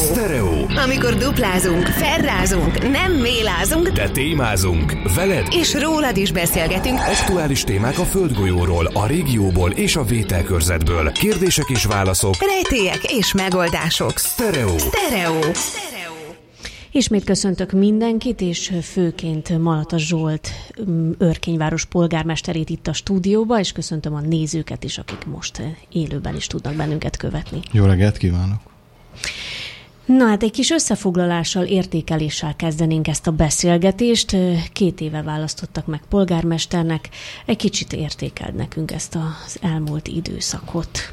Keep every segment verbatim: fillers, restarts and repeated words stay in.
Sztereó. Amikor duplázunk, ferrázunk, nem mélázunk, de témázunk. Veled és rólad is beszélgetünk. Aktuális témák a földgolyóról, a régióból és a vételkörzetből. Kérdések és válaszok. Rejtélyek és megoldások. Sztereó. Sztereó. Ismét köszöntök mindenkit, és főként Malata Zsolt Örkényváros polgármesterét itt a stúdióba, és köszöntöm a nézőket is, akik most élőben is tudnak bennünket követni. Jó reggelt kívánok! Na hát egy kis összefoglalással, értékeléssel kezdenénk ezt a beszélgetést. Két éve választottak meg polgármesternek. Egy kicsit értékeld nekünk ezt az elmúlt időszakot.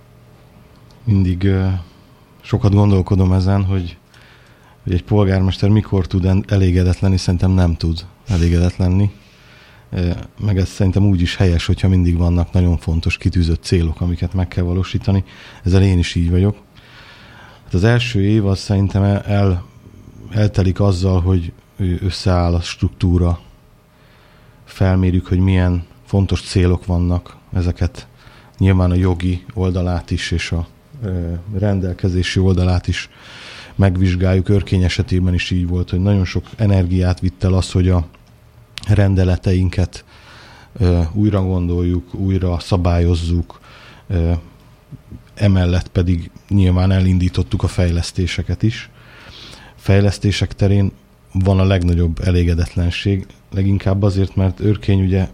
Mindig uh, sokat gondolkodom ezen, hogy hogy egy polgármester mikor tud elégedett lenni, szerintem nem tud elégedett lenni. Meg ez szerintem úgy is helyes, hogyha mindig vannak nagyon fontos kitűzött célok, amiket meg kell valósítani. Ezzel én is így vagyok. Hát az első év az szerintem el, eltelik azzal, hogy összeáll a struktúra, felmérjük, hogy milyen fontos célok vannak, ezeket nyilván a jogi oldalát is, és a rendelkezési oldalát is megvizsgáljuk. Örkény esetében is így volt, hogy nagyon sok energiát vitt el az, hogy a rendeleteinket ö, újra gondoljuk, újra szabályozzuk, ö, emellett pedig nyilván elindítottuk a fejlesztéseket is. Fejlesztések terén van a legnagyobb elégedetlenség, leginkább azért, mert Örkény ugye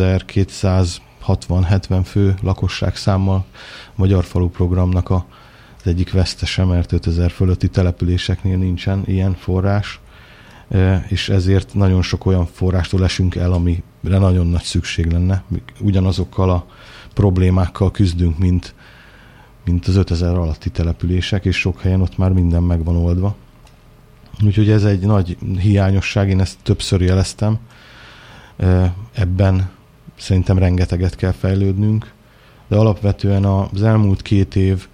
ötezer-kétszázhatvan-hetven fő lakosságszámmal Magyar Falu programnak a az egyik vesztese, mert ötezer fölötti településeknél nincsen ilyen forrás, és ezért nagyon sok olyan forrástól esünk el, amire nagyon nagy szükség lenne. Ugyanazokkal a problémákkal küzdünk, mint, mint az ötezer alatti települések, és sok helyen ott már minden meg van oldva. Úgyhogy ez egy nagy hiányosság, én ezt többször jeleztem. Ebben szerintem rengeteget kell fejlődnünk, de alapvetően az elmúlt két év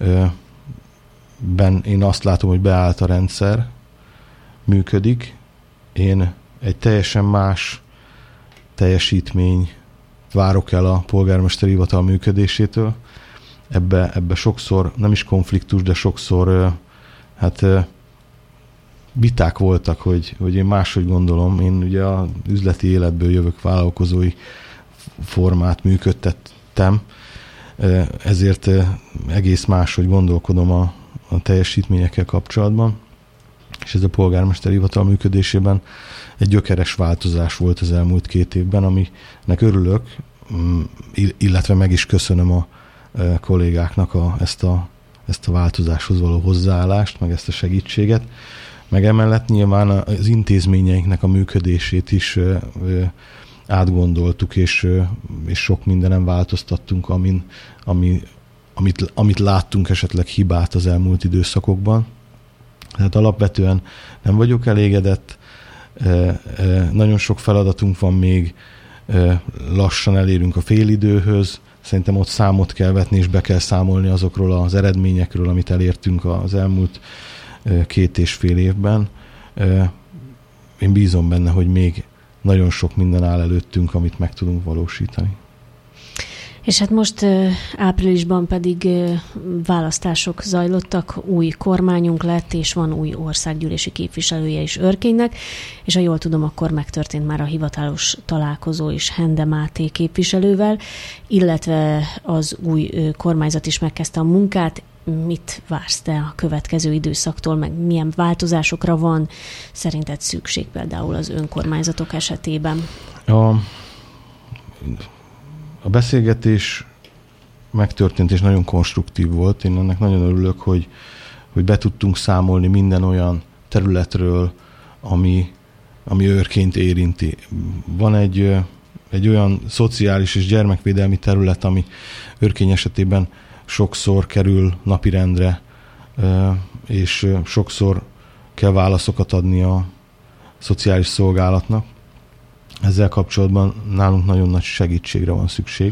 ben én azt látom, hogy beállt a rendszer, működik. Én egy teljesen más teljesítmény várok el a polgármesteri hivatal működésétől. Ebbe, ebbe sokszor, nem is konfliktus, de sokszor hát viták voltak, hogy, hogy én máshogy gondolom. Én ugye az üzleti életből jövök, vállalkozói formát működtettem, ezért egész máshogy gondolkodom a, a teljesítményekkel kapcsolatban, és ez a polgármester hivatal működésében egy gyökeres változás volt az elmúlt két évben, aminek örülök, illetve meg is köszönöm a kollégáknak a, ezt, a, ezt a változáshoz való hozzáállást, meg ezt a segítséget, meg emellett nyilván az intézményeinknek a működését is átgondoltuk, és, és sok mindenen változtattunk, amin, ami, amit, amit láttunk esetleg hibát az elmúlt időszakokban. Tehát alapvetően nem vagyok elégedett, nagyon sok feladatunk van még, lassan elérünk a félidőhöz, szerintem ott számot kell vetni, és be kell számolni azokról az eredményekről, amit elértünk az elmúlt két és fél évben. Én bízom benne, hogy még nagyon sok minden áll előttünk, amit meg tudunk valósítani. És hát most áprilisban pedig választások zajlottak, új kormányunk lett, és van új országgyűlési képviselője is Örkénynek, és ha jól tudom, akkor megtörtént már a hivatalos találkozó is Hende Máté képviselővel, illetve az új kormányzat is megkezdte a munkát. Mit vársz te a következő időszaktól, meg milyen változásokra van szerinted szükség például az önkormányzatok esetében? A, a beszélgetés megtörtént és nagyon konstruktív volt. Én ennek nagyon örülök, hogy, hogy be tudtunk számolni minden olyan területről, ami, ami Örkényt érinti. Van egy, egy olyan szociális és gyermekvédelmi terület, ami Örkény esetében sokszor kerül napirendre, és sokszor kell válaszokat adni a szociális szolgálatnak. Ezzel kapcsolatban nálunk nagyon nagy segítségre van szükség,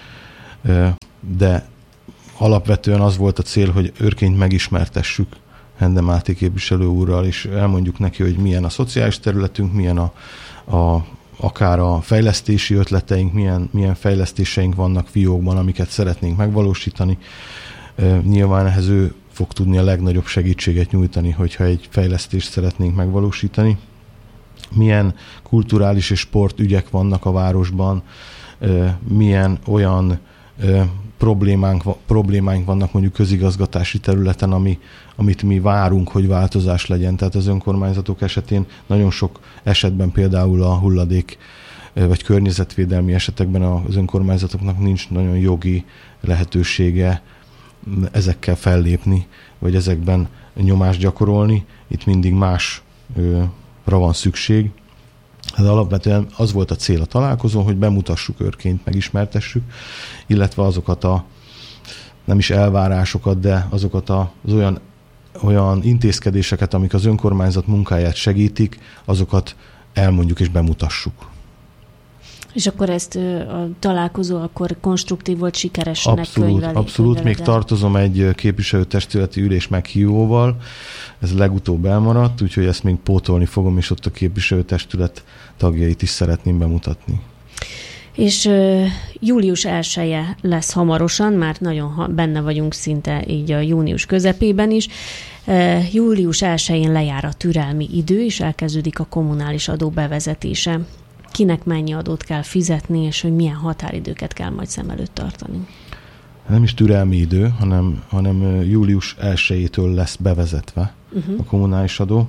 de alapvetően az volt a cél, hogy Örkényt megismertessük Hende Máté képviselő úrral, és elmondjuk neki, hogy milyen a szociális területünk, milyen a, a akár a fejlesztési ötleteink, milyen, milyen fejlesztéseink vannak fiókban, amiket szeretnénk megvalósítani. Nyilván ehhez ő fog tudni a legnagyobb segítséget nyújtani, hogyha egy fejlesztést szeretnénk megvalósítani. Milyen kulturális és sportügyek vannak a városban, milyen olyan problémánk, problémáink vannak mondjuk közigazgatási területen, ami, amit mi várunk, hogy változás legyen. Tehát az önkormányzatok esetén nagyon sok esetben például a hulladék vagy környezetvédelmi esetekben az önkormányzatoknak nincs nagyon jogi lehetősége ezekkel fellépni, vagy ezekben nyomást gyakorolni. Itt mindig másra van szükség. Hát alapvetően az volt a cél a találkozón, hogy bemutassuk Örkényt, megismertessük, illetve azokat a, nem is elvárásokat, de azokat az olyan, olyan intézkedéseket, amik az önkormányzat munkáját segítik, azokat elmondjuk és bemutassuk. És akkor ezt a találkozó akkor konstruktív volt, sikeresnek abszolút, könyvelni. Abszolút, még tartozom egy képviselőtestületi ülés meghívóval, ez legutóbb elmaradt, úgyhogy ezt még pótolni fogom, és ott a képviselőtestület tagjait is szeretném bemutatni. És uh, július elseje lesz hamarosan, már nagyon ha- benne vagyunk szinte így a június közepében is. Uh, július elsején lejár a türelmi idő, és elkezdődik a kommunális adó bevezetése. Kinek mennyi adót kell fizetni, és hogy milyen határidőket kell majd szem előtt tartani? Nem is türelmi idő, hanem, hanem július elsejétől lesz bevezetve uh-huh. a kommunális adó.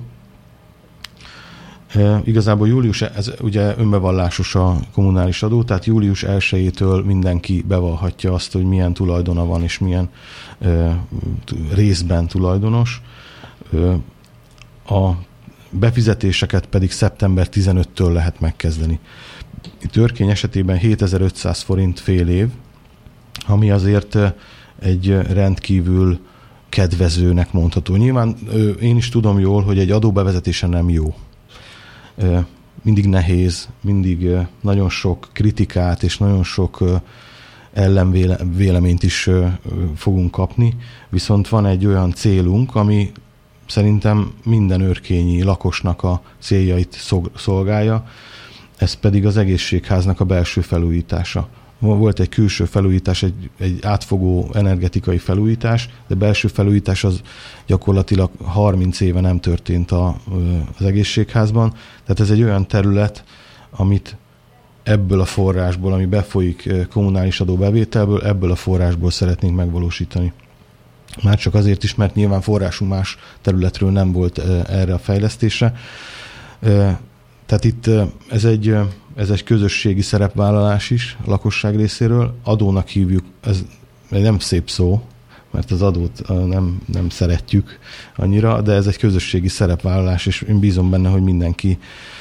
E, igazából július, ez ugye önbevallásos a kommunális adó, tehát július elsejétől mindenki bevallhatja azt, hogy milyen tulajdona van, és milyen e, részben tulajdonos. E, a befizetéseket pedig szeptember tizenötödikétől lehet megkezdeni. Itt Örkény esetében hétezer-ötszáz forint fél év, ami azért egy rendkívül kedvezőnek mondható. Nyilván én is tudom jól, hogy egy adóbevezetése nem jó. Mindig nehéz, mindig nagyon sok kritikát és nagyon sok ellenvéleményt is fogunk kapni, viszont van egy olyan célunk, ami szerintem minden örkényi lakosnak a céljait szolgálja, ez pedig az egészségháznak a belső felújítása. Volt egy külső felújítás, egy, egy átfogó energetikai felújítás, de belső felújítás az gyakorlatilag harminc éve nem történt a, az egészségházban. Tehát ez egy olyan terület, amit ebből a forrásból, ami befolyik kommunális adóbevételből, ebből a forrásból szeretnénk megvalósítani. Már csak azért is, mert nyilván forrásunk más területről nem volt erre a fejlesztésre. Tehát itt ez egy, ez egy közösségi szerepvállalás is a lakosság részéről. Adónak hívjuk, ez nem szép szó, mert az adót nem, nem szeretjük annyira, de ez egy közösségi szerepvállalás, és én bízom benne, hogy mindenki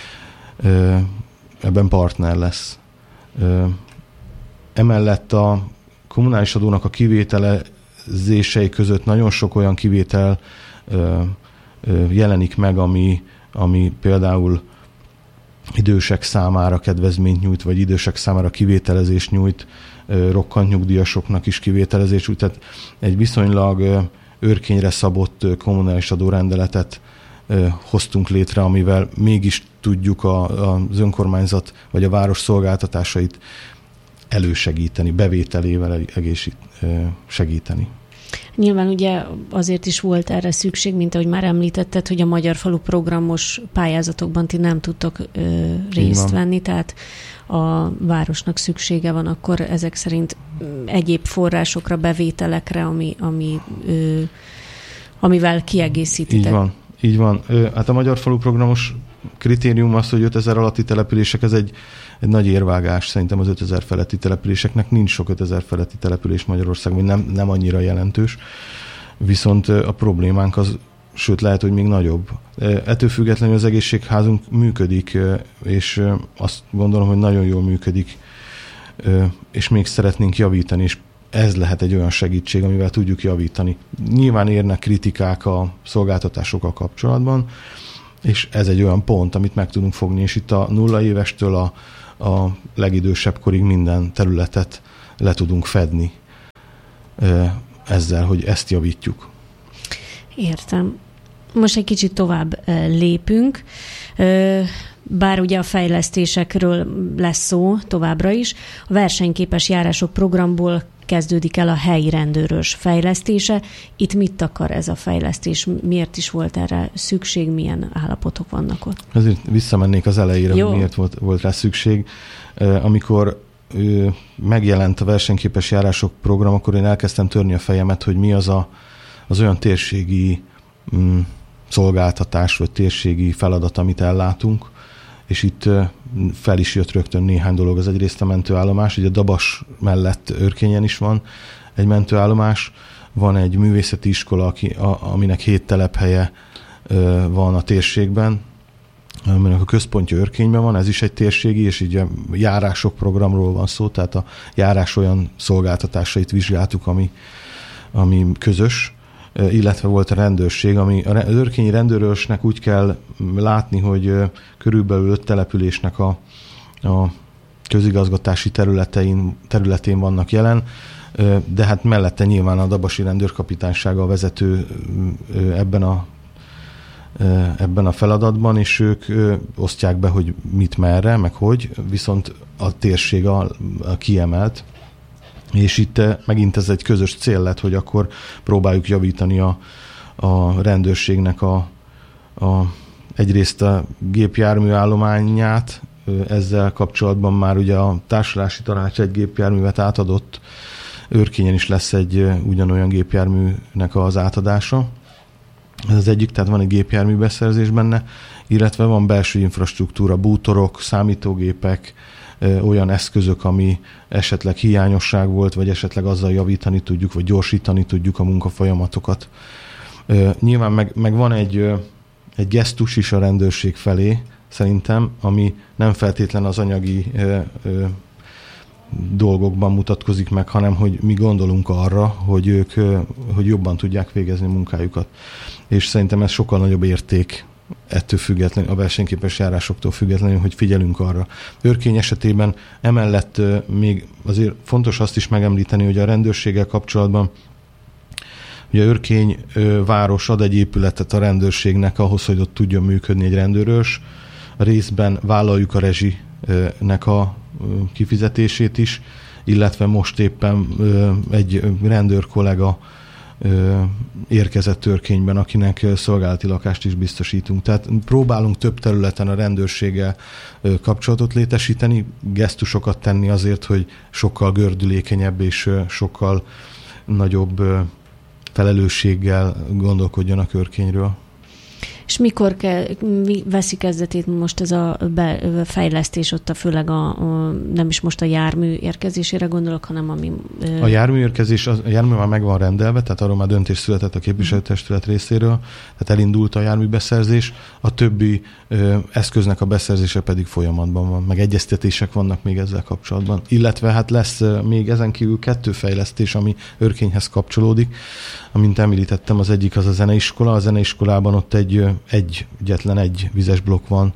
ebben partner lesz. Emellett a kommunális adónak a kivételezései között nagyon sok olyan kivétel jelenik meg, ami, ami például idősek számára kedvezményt nyújt, vagy idősek számára kivételezést nyújt, rokkant nyugdíjasoknak is kivételezést nyújt. Tehát egy viszonylag Örkényre szabott kommunális adórendeletet hoztunk létre, amivel mégis tudjuk a, az önkormányzat vagy a város szolgáltatásait elősegíteni, bevételével egészít, segíteni. Nyilván ugye azért is volt erre szükség, mint ahogy már említetted, hogy a Magyar Falu programos pályázatokban ti nem tudtok ö, részt venni, tehát a városnak szüksége van akkor ezek szerint egyéb forrásokra, bevételekre, ami, ami, ö, amivel kiegészítitek. Így van, így van. Hát a Magyar Falu programos kritérium az, hogy ötezer alatti települések, ez egy, egy nagy érvágás. Szerintem az ötezer feletti településeknek nincs sok ötezer feletti település Magyarországon, nem, nem annyira jelentős. Viszont a problémánk az, sőt lehet, hogy még nagyobb. Ettől függetlenül az egészségházunk működik, és azt gondolom, hogy nagyon jól működik, és még szeretnénk javítani, és ez lehet egy olyan segítség, amivel tudjuk javítani. Nyilván érnek kritikák a szolgáltatásokkal kapcsolatban, és ez egy olyan pont, amit meg tudunk fogni, és itt a nulla évestől a, a legidősebb korig minden területet le tudunk fedni ezzel, hogy ezt javítjuk. Értem. Most egy kicsit tovább lépünk, bár ugye a fejlesztésekről lesz szó továbbra is. A versenyképes járások programból kezdődik el a helyi rendőrös fejlesztése. Itt mit akar ez a fejlesztés? Miért is volt erre szükség? Milyen állapotok vannak ott? Ezért visszamennék az elejére, Jó. hogy miért volt, volt rá szükség. Amikor megjelent a versenyképes járások program, akkor én elkezdtem törni a fejemet, hogy mi az a, az olyan térségi mm, szolgáltatás, vagy térségi feladat, amit ellátunk, és itt fel is jött rögtön néhány dolog. Az egyrészt a mentőállomás, ugye a Dabas mellett Örkényen is van egy mentőállomás, van egy művészeti iskola, aminek hét telephelye van a térségben, aminek a központja Örkényben van, ez is egy térségi, és így a járások programról van szó, tehát a járás olyan szolgáltatásait vizsgáltuk, ami, ami közös, illetve volt a rendőrség, ami az örkényi rendőrösnek úgy kell látni, hogy körülbelül öt településnek a, a közigazgatási területein, területén vannak jelen, de hát mellette nyilván a dabasi rendőrkapitánysága a vezető ebben a, ebben a feladatban, és ők osztják be, hogy mit merre, meg hogy, viszont a térség a, a kiemelt. És itt megint ez egy közös cél lett, hogy akkor próbáljuk javítani a, a rendőrségnek a, a, egyrészt a gépjármű állományát, ezzel kapcsolatban már ugye a társulási tanács egy gépjárművet átadott, Örkényen is lesz egy ugyanolyan gépjárműnek az átadása. Ez az egyik, tehát van egy gépjármű beszerzés benne, illetve van belső infrastruktúra, bútorok, számítógépek, olyan eszközök, ami esetleg hiányosság volt, vagy esetleg azzal javítani tudjuk, vagy gyorsítani tudjuk a munkafolyamatokat. Nyilván meg, meg van egy, egy gesztus is a rendőrség felé, szerintem, ami nem feltétlen az anyagi ö, ö, dolgokban mutatkozik meg, hanem hogy mi gondolunk arra, hogy ők hogy jobban tudják végezni a munkájukat. És szerintem ez sokkal nagyobb érték ettől függetlenül, a versenyképes járásoktól függetlenül, hogy figyelünk arra. Örkény esetében emellett még azért fontos azt is megemlíteni, hogy a rendőrséggel kapcsolatban ugye Örkény város ad egy épületet a rendőrségnek ahhoz, hogy ott tudjon működni egy rendőrös. A részben vállaljuk a rezsinek a kifizetését is, illetve most éppen egy rendőr kollega érkezett Örkényben, akinek szolgálati lakást is biztosítunk. Tehát próbálunk több területen a rendőrséggel kapcsolatot létesíteni, gesztusokat tenni azért, hogy sokkal gördülékenyebb és sokkal nagyobb felelősséggel gondolkodjanak Örkényről. És mikor kell, mi veszi kezdetét most ez a be, fejlesztés ott, a főleg a, a, nem is most a jármű érkezésére gondolok, hanem ami... A jármű érkezés, a jármű már meg van rendelve, tehát arról már döntés született a képviselőtestület részéről, tehát elindult a járműbeszerzés, a többi ö, eszköznek a beszerzése pedig folyamatban van, meg egyeztetések vannak még ezzel kapcsolatban. Illetve hát lesz még ezen kívül kettő fejlesztés, ami Örkényhez kapcsolódik. Amint említettem, az egyik az a zeneiskola, a zeneiskolában ott egy egyetlen egy vizes blokk van,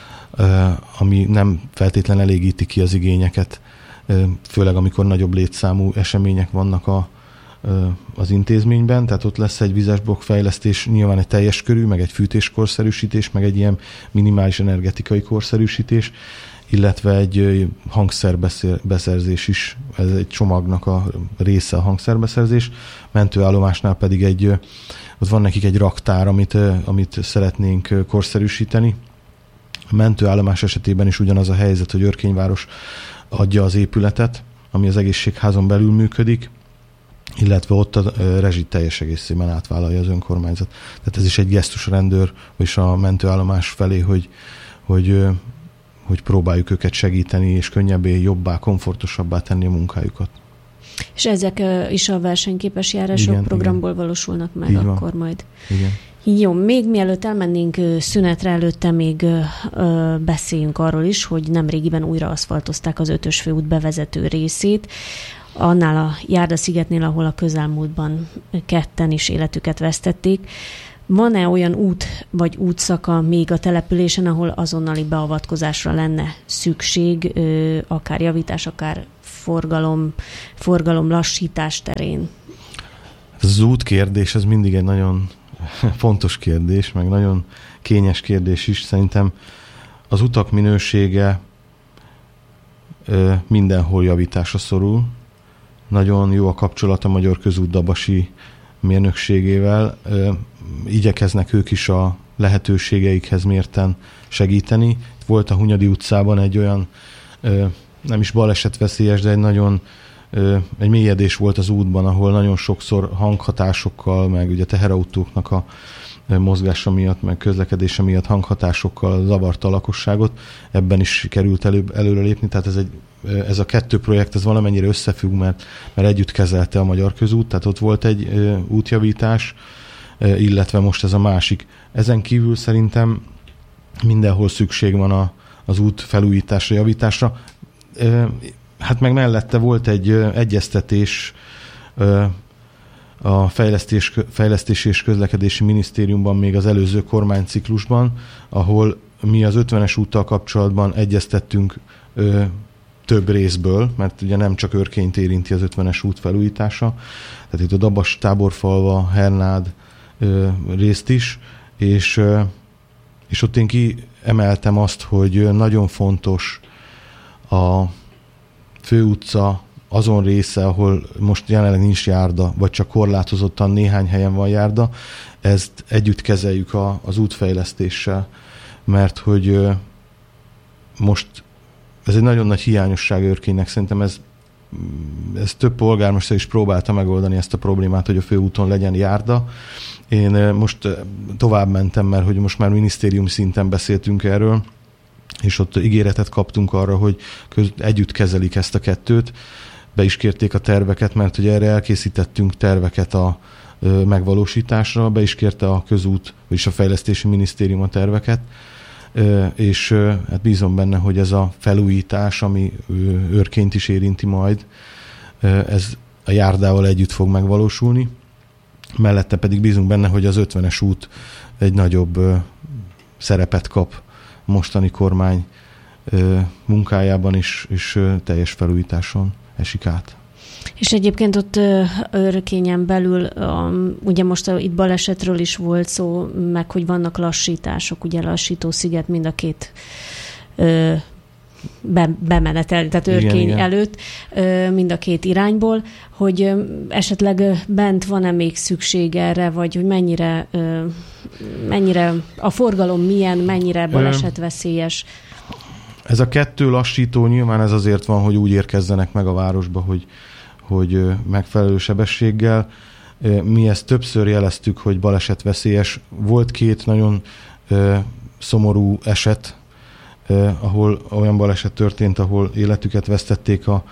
ami nem feltétlenül elégíti ki az igényeket, főleg amikor nagyobb létszámú események vannak a, az intézményben, tehát ott lesz egy vizes blokk fejlesztés, nyilván egy teljes körű, meg egy fűtéskorszerűsítés, meg egy ilyen minimális energetikai korszerűsítés, illetve egy hangszerbeszerzés is, ez egy csomagnak a része a hangszerbeszerzés, mentőállomásnál pedig egy, ott van nekik egy raktár, amit, amit szeretnénk korszerűsíteni. A mentőállomás esetében is ugyanaz a helyzet, hogy Örkényváros adja az épületet, ami az egészségházon belül működik, illetve ott a rezsit teljes egészében átvállalja az önkormányzat. Tehát ez is egy gesztus a rendőr, és a mentőállomás felé, hogy, hogy hogy próbáljuk őket segíteni, és könnyebbé, jobbá, komfortosabbá tenni a munkájukat. És ezek is a versenyképes járások igen, programból igen. valósulnak meg így akkor van. Majd. Igen. Jó, még mielőtt elmennénk szünetre, előtte még ö, beszéljünk arról is, hogy nemrégiben újra aszfaltozták az ötös főút bevezető részét, annál a Járda-szigetnél, ahol a közelmúltban ketten is életüket vesztették. Van-e olyan út vagy útszaka még a településen, ahol azonnali beavatkozásra lenne szükség, akár javítás, akár forgalom, forgalom lassítás terén? Ez az útkérdés, ez mindig egy nagyon fontos kérdés, meg nagyon kényes kérdés is. Szerintem az utak minősége mindenhol javításra szorul. nagyon jó a kapcsolat a Magyar Közút dabasi mérnökségével. Igyekeznek ők is a lehetőségeikhez mérten segíteni. Volt a Hunyadi utcában egy olyan, nem is balesetveszélyes, de egy nagyon egy mélyedés volt az útban, ahol nagyon sokszor hanghatásokkal, meg ugye teherautóknak a mozgása miatt, meg közlekedése miatt hanghatásokkal zavarta a lakosságot. Ebben is került elő, előre lépni, tehát ez, egy, ez a kettő projekt ez valamennyire összefügg, mert, mert együtt kezelte a Magyar Közút, tehát ott volt egy útjavítás, illetve most ez a másik. Ezen kívül szerintem mindenhol szükség van a, az út felújításra, javításra. Hát meg mellette volt egy egyeztetés a Fejlesztés, Fejlesztési és Közlekedési Minisztériumban még az előző kormányciklusban, ahol mi az ötvenes úttal kapcsolatban egyeztettünk ö, több részből, mert ugye nem csak Örkényt érinti az ötvenes út felújítása, tehát itt a Dabas, Táborfalva, Hernád ö, részt is, és, ö, és ott én kiemeltem azt, hogy nagyon fontos a főutca azon része, ahol most jelenleg nincs járda, vagy csak korlátozottan néhány helyen van járda, ezt együtt kezeljük a, az útfejlesztéssel, mert hogy most ez egy nagyon nagy hiányosság Örkénynek, szerintem ez, ez több polgármester is próbálta megoldani ezt a problémát, hogy a főúton legyen járda. Én most tovább mentem, mert hogy most már minisztérium szinten beszéltünk erről, és ott ígéretet kaptunk arra, hogy köz, együtt kezelik ezt a kettőt. Be is kérték a terveket, mert ugye erre elkészítettünk terveket a ö, megvalósításra, be is kérte a közút, vagyis a Fejlesztési Minisztérium a terveket, ö, és ö, hát bízom benne, hogy ez a felújítás, ami ö, Örkényt is érinti majd, ö, ez a járdával együtt fog megvalósulni. Mellette pedig bízunk benne, hogy az ötvenes út egy nagyobb ö, szerepet kap mostani kormány ö, munkájában is, és ö, teljes felújításon esik át. És egyébként ott Örkényen belül, ugye most itt balesetről is volt szó, meg hogy vannak lassítások, ugye lassító sziget mind a két be, bemenetel, tehát Örkény igen, előtt, igen. Mind a két irányból, hogy esetleg bent van-e még szükség erre, vagy hogy mennyire, mennyire a forgalom milyen, mennyire balesetveszélyes. Ez a kettő lassító nyilván ez azért van, hogy úgy érkezzenek meg a városba, hogy, hogy megfelelő sebességgel. Mi ezt többször jeleztük, hogy balesetveszélyes. Volt két nagyon szomorú eset, ahol olyan baleset történt, ahol életüket vesztették a,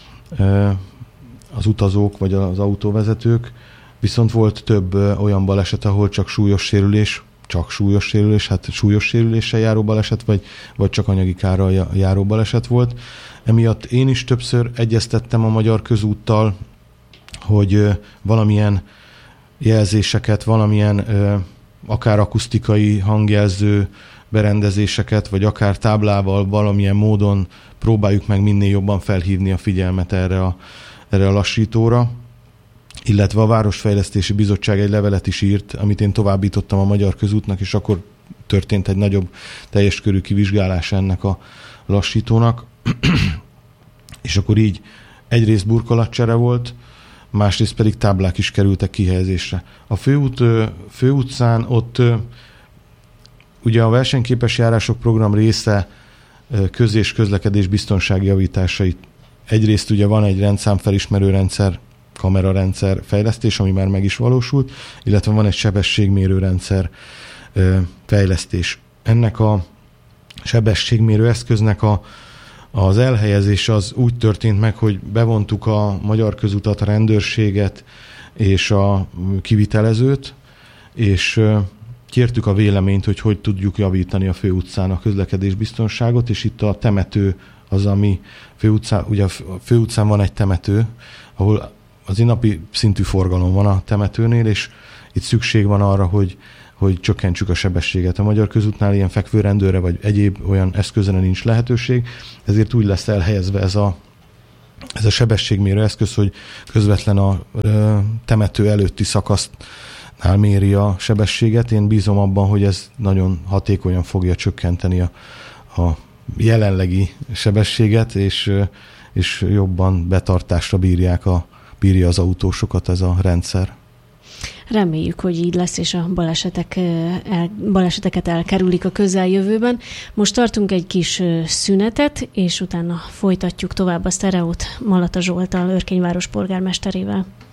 az utazók vagy az autóvezetők, viszont volt több olyan baleset, ahol csak súlyos sérülés, csak súlyos sérülés, hát súlyos sérüléssel járó baleset, vagy, vagy csak anyagi kárral járó baleset volt. Emiatt én is többször egyeztettem a Magyar Közúttal, hogy valamilyen jelzéseket, valamilyen akár akusztikai hangjelző berendezéseket, vagy akár táblával valamilyen módon próbáljuk meg minél jobban felhívni a figyelmet erre a, erre a lassítóra. Illetve a Városfejlesztési Bizottság egy levelet is írt, amit én továbbítottam a Magyar Közútnak, és akkor történt egy nagyobb teljes körű kivizsgálása ennek a lassítónak. És akkor így egyrészt burkolatcsere volt, másrészt pedig táblák is kerültek kihelyezésre. A főút, főutcán ott ugye a versenyképes járások program része köz- és közlekedés biztonsági javításait. Egyrészt ugye van egy rendszámfelismerő rendszer, kamerarendszer fejlesztés, ami már meg is valósult, illetve van egy sebességmérő rendszer fejlesztés. Ennek a sebességmérő eszköznek a, az elhelyezés az úgy történt meg, hogy bevontuk a Magyar Közutat, a rendőrséget és a kivitelezőt, és kértük a véleményt, hogy hogy tudjuk javítani a főutcán a közlekedésbiztonságot, és itt a temető az, ami főutcán, ugye a főutcán van egy temető, ahol az napi szintű forgalom van a temetőnél, és itt szükség van arra, hogy, hogy csökkentsük a sebességet. A Magyar Közútnál ilyen fekvőrendőre vagy egyéb olyan eszközre nincs lehetőség, ezért úgy lesz elhelyezve ez a, ez a sebességmérő eszköz, hogy közvetlen a ö, temető előtti szakasznál méri a sebességet. Én bízom abban, hogy ez nagyon hatékonyan fogja csökkenteni a, a jelenlegi sebességet, és, és jobban betartásra bírják a, bírja az autósokat ez a rendszer. Reméljük, hogy így lesz, és a balesetek, el, baleseteket elkerülik a közeljövőben. Most tartunk egy kis szünetet, és utána folytatjuk tovább a sztereót Malata Zsolttal, Örkény város polgármesterével.